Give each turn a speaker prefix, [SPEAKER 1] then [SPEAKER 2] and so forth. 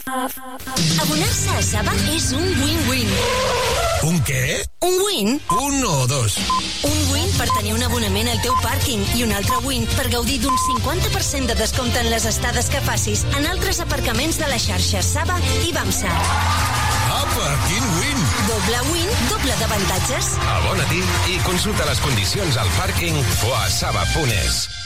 [SPEAKER 1] Abonar-se a Saba és un win-win.
[SPEAKER 2] Un què?
[SPEAKER 1] Un win.
[SPEAKER 2] Un o dos?
[SPEAKER 1] Un win per tenir un abonament al teu pàrquing i un altre win per gaudir d'un 50% de descompte en les estades que facis en altres aparcaments de la xarxa Saba i Bamsa.
[SPEAKER 2] Apa, quin win!
[SPEAKER 1] Doble win, doble d'avantatges.
[SPEAKER 3] Abona-t'hi i consulta les condicions al pàrquing o a saba.es.